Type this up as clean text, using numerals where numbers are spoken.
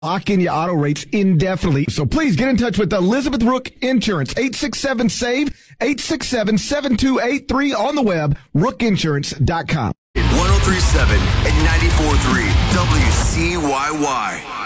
Lock in your auto rates indefinitely. So please get in touch with Elizabeth Rook Insurance. 867-SAVE, 867-7283 on the web, rookinsurance.com. 1037 and 94.3 WCYY.